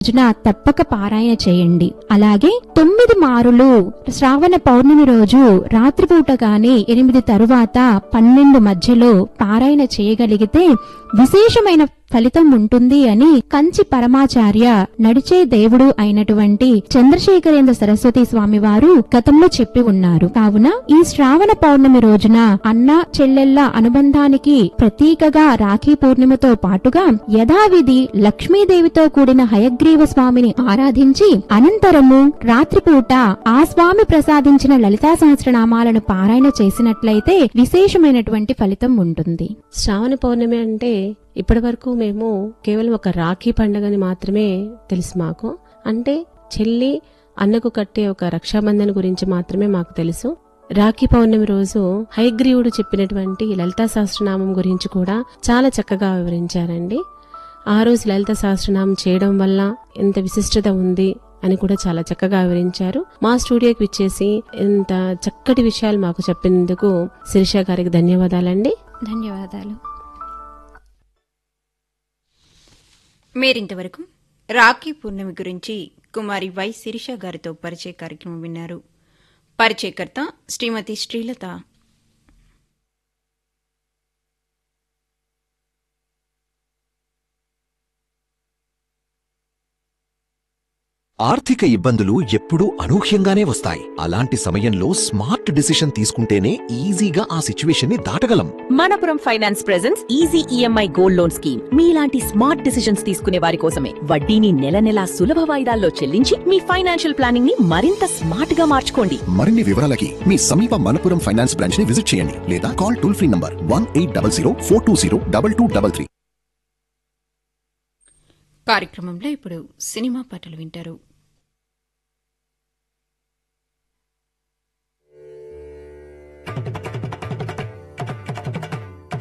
రోజున తప్పక పారాయణ చేయండి. అలాగే 9 మారులు శ్రావణ పౌర్ణమి రోజు రాత్రిపూట గాని 8 తరువాత 12 మధ్యలో పారాయణ చేయగలిగితే విశేషమైన ఫలితం ఉంటుంది అని కంచి పరమాచార్య నడిచే దేవుడు అయినటువంటి చంద్రశేఖరేంద్ర సరస్వతి స్వామి వారు గతంలో చెప్పి ఉన్నారు. కావున ఈ శ్రావణ పౌర్ణమి రోజున అన్న చెల్లెళ్ల అనుబంధానికి ప్రతీకగా రాఖీ పూర్ణిమతో పాటుగా యథావిధి లక్ష్మీదేవితో కూడిన హయగ్రీవ స్వామిని ఆరాధించి అనంతరము రాత్రిపూట ఆ స్వామి ప్రసాదించిన లలితా సహస్రనామాలను పారాయణ చేసినట్లయితే విశేషమైనటువంటి ఫలితం ఉంటుంది. శ్రావణ పౌర్ణమి అంటే ఇప్పటి వరకు మేము కేవలం ఒక రాఖీ పండుగని మాత్రమే తెలుసు మాకు. అంటే చెల్లి అన్నకు కట్టే ఒక రక్షాబంధన్ గురించి మాత్రమే మాకు తెలుసు. రాఖీ పౌర్ణమి రోజు హయగ్రీవుడు చెప్పినటువంటి లలితా సహస్రనామం గురించి కూడా చాలా చక్కగా వివరించారండి. ఆ రోజు లలితా సహస్రనామం చేయడం వల్ల ఎంత విశిష్టత ఉంది అని కూడా చాలా చక్కగా వివరించారు. మా స్టూడియోకి విచ్చేసి ఇంత చక్కటి విషయాలు మాకు చెప్పినందుకు శిరీష గారికి ధన్యవాదాలండి. ధన్యవాదాలు. మీరింతవరకు రాఖీ పూర్ణమి గురించి కుమారి వై శిరీష గారితో పరిచయ కార్యక్రమం విన్నారు. పరిచయకర్త శ్రీమతి శ్రీలత. ఆర్థిక ఇబ్బందులు ఎప్పుడూ అనూహ్యంగానే వస్తాయి. అలాంటి సమయంలో స్మార్ట్ డిసిషన్ తీసుకుంటేనే ఈజీగా ఆ సిచ్యువేషన్ ని దాటగలం. Manappuram finance presents easy EMI gold loan scheme. మీలాంటి స్మార్ట్ డిసిషన్స్ తీసుకునే వారి కోసమే. వడ్డీని నెల నెలా సులభ వాయిదాల్లో చెల్లించి మీ ఫైనాన్షియల్ ప్లానింగ్ ని మరింత స్మార్ట్ గా మార్చుకోండి. మరిన్ని వివరాలకి మీ సమీప మనపురం ఫైనాన్స్ బ్రాంచ్ ని విజిట్ చేయండి లేదా కాల్ టోల్ ఫ్రీ నంబర్ 1800 420 2233. కార్యక్రమంలో ఇప్పుడు సినిమా పాటలు వింటారు.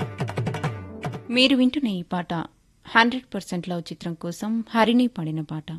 మీరు వింటున్న ఈ పాట 100% లవ్ చిత్రం కోసం హరిణి పాడిన పాట.